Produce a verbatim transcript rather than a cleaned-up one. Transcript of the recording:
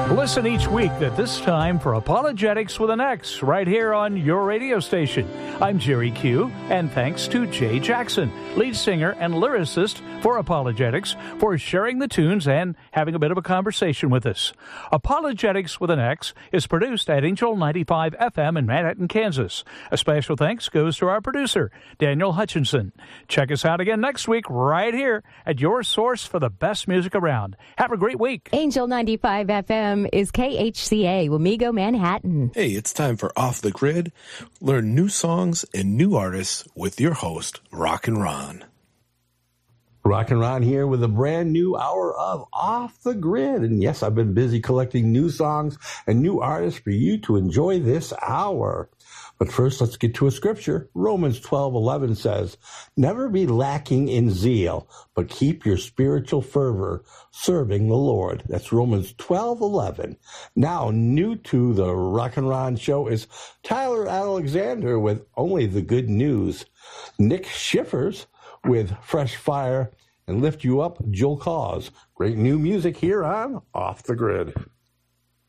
Listen each week at this time for Apologetics with an X right here on your radio station. I'm Jerry Q, and thanks to Jay Jackson, lead singer and lyricist for Apologetics, for sharing the tunes and having a bit of a conversation with us. Apologetics with an X is produced at Angel ninety-five F M in Manhattan, Kansas. A special thanks goes to our producer, Daniel Hutchinson. Check us out again next week right here at your source for the best music around. Have a great week. Angel ninety-five F M is K H C A, Wamego, Manhattan. Hey, it's time for Off the Grid. Learn new songs and new artists with your host, Rock and Ron. Rock and Ron here with a brand new hour of Off the Grid. And yes, I've been busy collecting new songs and new artists for you to enjoy this hour. But first, let's get to a scripture. Romans twelve eleven says, "Never be lacking in zeal, but keep your spiritual fervor serving the Lord." That's Romans twelve eleven. Now, new to the Rock and Ron show is Tyler Alexander with Only the Good News, Nick Schiffers with Fresh Fire, and Lift You Up, Joel Cause. Great new music here on Off the Grid.